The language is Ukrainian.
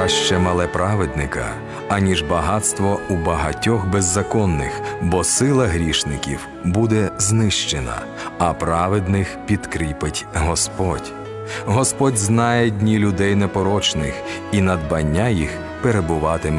Краще мале праведника, аніж багатство у багатьох беззаконних, бо сила грішників буде знищена, а праведних підкріпить Господь. Господь знає дні людей непорочних, і надбання їх перебуватиме